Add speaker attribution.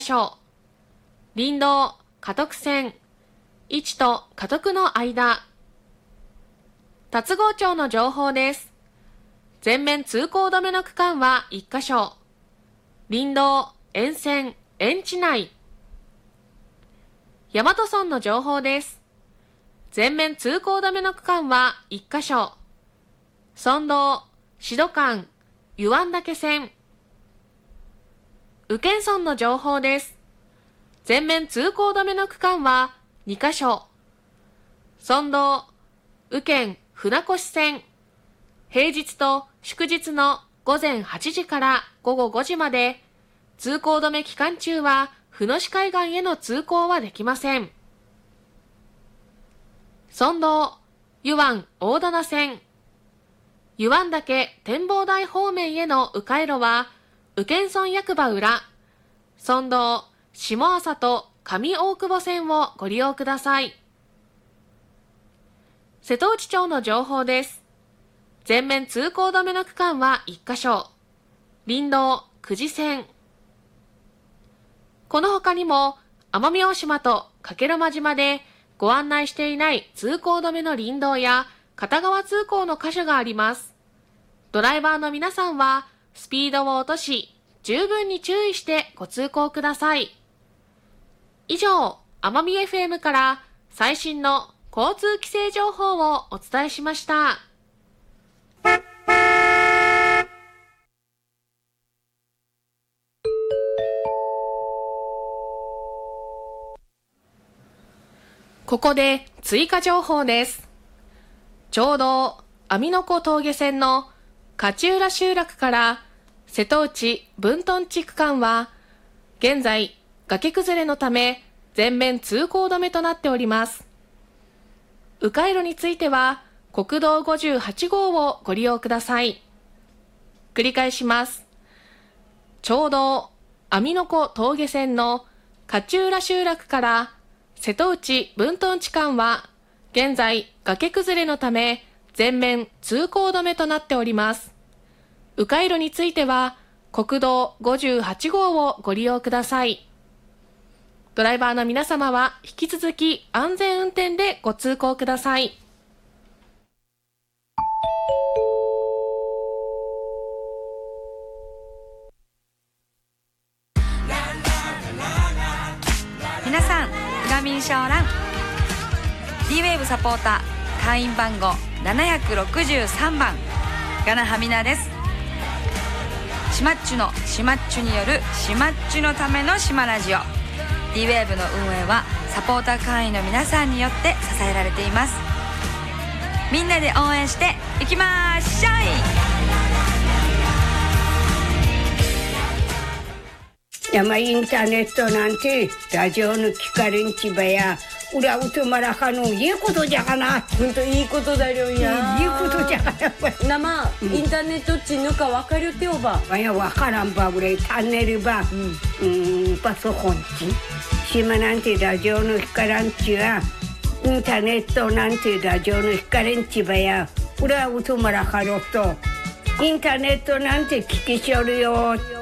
Speaker 1: 所、林道、加徳線、位置と加徳の間。龍郷町の情報です。全面通行止めの区間は1カ所。林道、沿線、園地内。大和村の情報です。全面通行止めの区間は1カ所。村道、志度間、湯湾岳線。宇検村の情報です。全面通行止めの区間は2カ所。村道、宇検船越線。平日と祝日の午前8時から午後5時まで、通行止め期間中は船越海岸への通行はできません。村道、湯湾大棚線。湯湾岳展望台方面への迂回路は、宇検村役場裏、村道、下浅と上大久保線をご利用ください。瀬戸内町の情報です。全面通行止めの区間は1カ所。林道、久慈線。この他にも、奄美大島と加計呂麻島でご案内していない通行止めの林道や片側通行の箇所があります。ドライバーの皆さんは、スピードを落とし、十分に注意してご通行ください。以上、奄美 FM から最新の交通規制情報をお伝えしました。ここで追加情報です。ちょうど網の子峠線の勝浦集落から瀬戸内分屯地区間は現在崖崩れのため全面通行止めとなっております。迂回路については国道58号をご利用ください。繰り返します。ちょうど網の子峠線の勝浦集落から瀬戸内分屯地間は現在崖崩れのため全面通行止めとなっております。迂回路については国道58号をご利用ください。ドライバーの皆様は引き続き安全運転でご通行ください。
Speaker 2: 皆さん、フガミンシャオラン D-Wave サポーター会員番号763番ガナハミナです。シマッチュのシマッチュによるシマッチュのためのシマラジオ D-Wave の運営はサポーター会員の皆さんによって支えられています。みんなで応援していきましょ
Speaker 3: い。山インターネットなんてラジオの聞かれんちばや裏うとまらかのいいことじゃがな。
Speaker 4: ほんといいことだよや。
Speaker 3: いいことじゃがな。
Speaker 4: 生、インターネットっちのか分かるってよば。
Speaker 3: いや分からんばぐらいタンネルば。パソコンち。島なんてラジオの光らんちはインターネットなんてラジオの光れんちばや裏うとまらかろとインターネットなんて聞きしょるよ。